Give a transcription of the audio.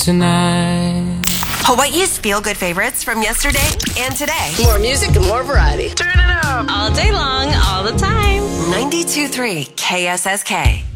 tonight. Hawaii's feel-good favorites from yesterday and today. More music and more variety. Turn it up. All day long, all the time. 92.3 KSSK.